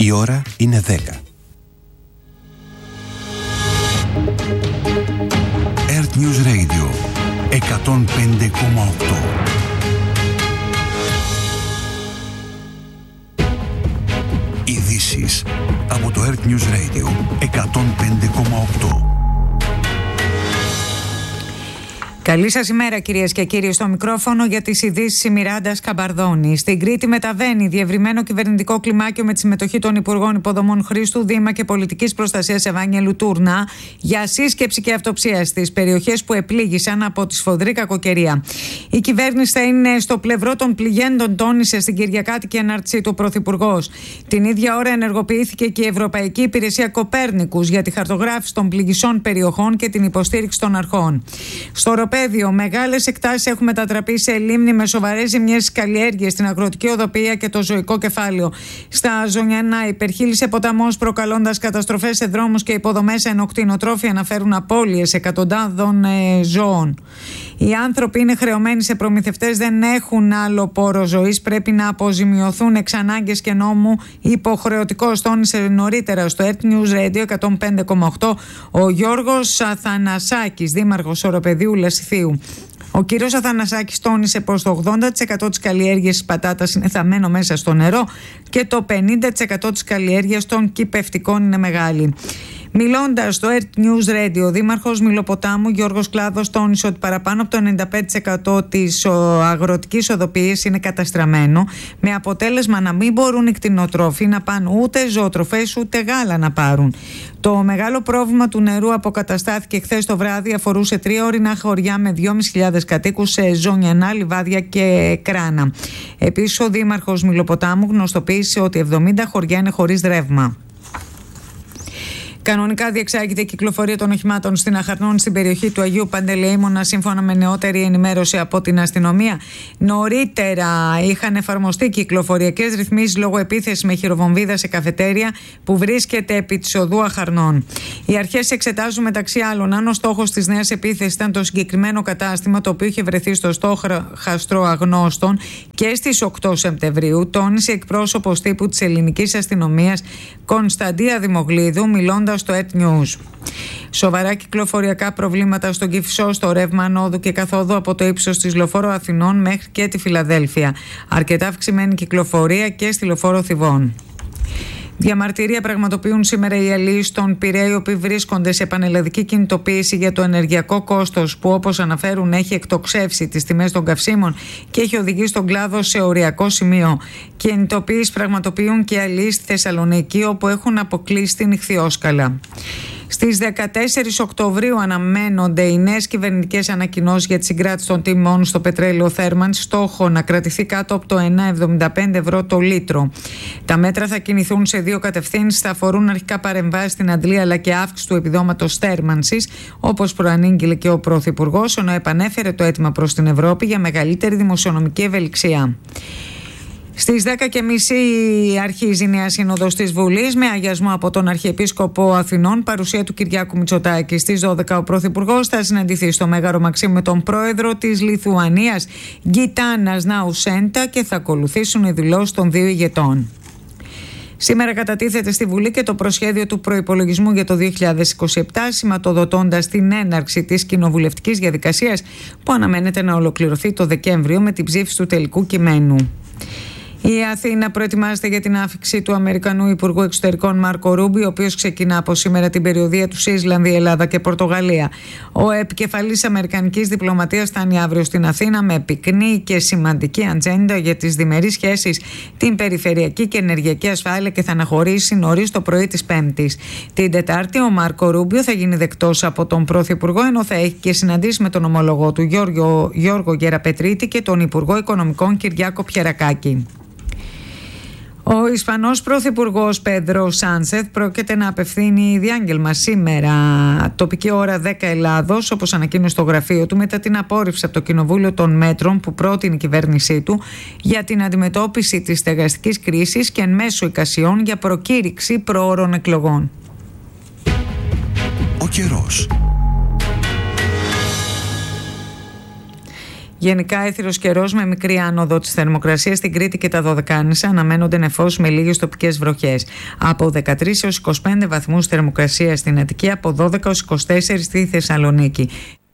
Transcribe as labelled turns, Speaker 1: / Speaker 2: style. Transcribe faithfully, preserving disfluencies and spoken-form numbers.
Speaker 1: Η ώρα είναι δέκα. Earth News Radio εκατόν πέντε κόμμα οκτώ. Ειδήσεις από το Earth News Radio εκατόν πέντε κόμμα οκτώ.
Speaker 2: Καλή σας ημέρα, κυρίες και κύριοι. Στο μικρόφωνο για τις ειδήσεις η Μιράντα Σκαμπαρδόνη. Στην Κρήτη μεταβαίνει διευρυμένο κυβερνητικό κλιμάκιο με τη συμμετοχή των Υπουργών Υποδομών Χρήστου Δήμα και Πολιτικής Προστασίας Ευάγγελου Τούρνα για σύσκεψη και αυτοψία στις περιοχές που επλήγησαν από τη σφοδρή κακοκαιρία. Η κυβέρνηση θα είναι στο πλευρό των πληγέντων, τόνισε στην Κυριακάτικη ανάρτησή του ο Πρωθυπουργός. Την ίδια ώρα ενεργοποιήθηκε και η Ευρωπαϊκή Υπηρεσία Κοπέρνικους για τη χαρτογράφηση των πληγισών περιοχών και την υποστήριξη των αρχών. Στο μεγάλες εκτάσεις έχουν μετατραπεί σε λίμνη με σοβαρές ζημιές στις καλλιέργειες, στην αγροτική οδοποιία και το ζωικό κεφάλαιο. Στα Ζωνιανά υπερχείλισε ποταμός, προκαλώντας καταστροφές σε δρόμους και υποδομές, ενώ κτηνοτρόφοι αναφέρουν απώλειες εκατοντάδων ε, ζώων. Οι άνθρωποι είναι χρεωμένοι σε προμηθευτές, δεν έχουν άλλο πόρο ζωής, πρέπει να αποζημιωθούν εξ ανάγκες και νόμου υποχρεωτικός, τόνισε νωρίτερα στο Earth News Radio εκατόν πέντε κόμμα οκτώ ο Γιώργος Αθανασάκης, δήμαρχος Οροπεδίου Λασιθίου. Ο κύριος Αθανασάκης τόνισε πως το ογδόντα τοις εκατό της καλλιέργειας της πατάτας είναι θαμμένο μέσα στο νερό και το πενήντα τοις εκατό της καλλιέργειας των κυπευτικών είναι μεγάλη. Μιλώντας στο Earth News Radio, ο δήμαρχος Μιλοποτάμου Γιώργος Κλάδος τόνισε ότι παραπάνω από το ενενήντα πέντε τοις εκατό της αγροτικής οδοποιίας είναι καταστραμμένο, με αποτέλεσμα να μην μπορούν οι κτηνοτρόφοι να πάνε ούτε ζωοτροφές ούτε γάλα να πάρουν. Το μεγάλο πρόβλημα του νερού αποκαταστάθηκε χθες το βράδυ, αφορούσε τρία ορεινά χωριά με δυόμισι χιλιάδες κατοίκους σε Ζωνιανά, Λιβάδια και Κράνα. Επίσης, ο δήμαρχος Μιλοποτάμου γνωστοποίησε ότι εβδομήντα χωριά είναι χωρίς ρεύμα. Κανονικά διεξάγεται η κυκλοφορία των οχημάτων στην Αχαρνών στην περιοχή του Αγίου Παντελεήμωνα, σύμφωνα με νεότερη ενημέρωση από την αστυνομία. Νωρίτερα είχαν εφαρμοστεί κυκλοφοριακές ρυθμίσεις λόγω επίθεσης με χειροβομβίδα σε καφετέρια που βρίσκεται επί της οδού Αχαρνών. Οι αρχές εξετάζουν μεταξύ άλλων αν ο στόχος της νέας επίθεσης ήταν το συγκεκριμένο κατάστημα, το οποίο είχε βρεθεί στο στόχαστρο αγνώστων και στις οκτώ Σεπτεμβρίου, τόνισε εκπρόσωπος τύπου της ελληνικής αστυνομίας Κωνσταντία Δημογλίδου, μιλώντας στο Earth News. Σοβαρά κυκλοφοριακά προβλήματα στον Κηφισό, στο ρεύμα ανόδου και καθόδου από το ύψος της Λεωφόρου Αθηνών μέχρι και τη Φιλαδέλφια. Αρκετά αυξημένη κυκλοφορία και στη Λεωφόρο Θηβών. Διαμαρτυρία πραγματοποιούν σήμερα οι αλλοίς στον Πειραιά, οι οποίοι βρίσκονται σε πανελλαδική κινητοποίηση για το ενεργειακό κόστος που, όπως αναφέρουν, έχει εκτοξεύσει τις τιμές των καυσίμων και έχει οδηγήσει τον κλάδο σε οριακό σημείο. Κινητοποίηση πραγματοποιούν και αλλοίς στη Θεσσαλονίκη, όπου έχουν αποκλείσει την ιχθυόσκαλα. Στις δεκατέσσερις Οκτωβρίου αναμένονται οι νέες κυβερνητικές ανακοινώσεις για τη συγκράτηση των τιμών στο πετρέλαιο θέρμανσης, στόχο να κρατηθεί κάτω από το ένα κόμμα εβδομήντα πέντε ευρώ το λίτρο. Τα μέτρα θα κινηθούν σε δύο κατευθύνσεις, θα αφορούν αρχικά παρεμβάσεις στην αντλία αλλά και αύξηση του επιδόματος θέρμανσης, όπως προανήγγειλε και ο Πρωθυπουργός, ενώ επανέφερε το αίτημα προς την Ευρώπη για μεγαλύτερη δημοσιονομική ευελιξία. Στις δέκα και μισή αρχίζει η Νέα Σύνοδος της Βουλής με αγιασμό από τον Αρχιεπίσκοπο Αθηνών, παρουσία του Κυριάκου Μητσοτάκη. Στις δώδεκα ο Πρωθυπουργός θα συναντηθεί στο Μέγαρο Μαξίμου με τον πρόεδρο της Λιθουανίας Γκιτάνας Ναουσέντα και θα ακολουθήσουν οι δηλώσεις των δύο ηγετών. Σήμερα κατατίθεται στη Βουλή και το προσχέδιο του προϋπολογισμού για το δύο χιλιάδες είκοσι επτά, σηματοδοτώντας την έναρξη της κοινοβουλευτικής διαδικασίας που αναμένεται να ολοκληρωθεί το Δεκέμβριο με την ψήφιση του τελικού κειμένου. Η Αθήνα προετοιμάζεται για την άφιξη του Αμερικανού Υπουργού Εξωτερικών Μάρκο Ρούμπιο, ο οποίος ξεκινά από σήμερα την περιοδεία του σε Ισλανδία, Ελλάδα και Πορτογαλία. Ο επικεφαλής αμερικανικής διπλωματίας φτάνει αύριο στην Αθήνα με πυκνή και σημαντική ατζέντα για τις διμερείς σχέσεις, την περιφερειακή και ενεργειακή ασφάλεια και θα αναχωρήσει νωρίς το πρωί της Πέμπτης. Την Τετάρτη ο Μάρκο Ρούμπιο θα γίνει δεκτός από τον Πρωθυπουργό, ενώ θα έχει και συναντήσει με τον ομολογό του Γιώργο, Γιώργο Γεραπετρίτη και τον Υπουργό Οικονομικών Κυριάκο Πιερακάκη. Ο Ισπανός Πρωθυπουργός Πέντρο Σάνσεθ πρόκειται να απευθύνει διάγγελμα σήμερα, τοπική ώρα δέκα Ελλάδος, όπως ανακοίνωσε στο γραφείο του, μετά την απόρριψη από το Κοινοβούλιο των μέτρων που πρότεινε η κυβέρνησή του για την αντιμετώπιση της στεγαστικής κρίσης και εν μέσω εικασιών για προκήρυξη προώρων εκλογών.
Speaker 1: Ο καιρός.
Speaker 2: Γενικά έθυρος καιρός με μικρή άνοδο της θερμοκρασίας στην Κρήτη και τα Δωδεκάνησα. Αναμένονται νεφώσεις με λίγες τοπικές βροχές. Από δεκατρείς έως είκοσι πέντε βαθμούς θερμοκρασία στην Αττική, από δώδεκα έως είκοσι τέσσερα στη Θεσσαλονίκη.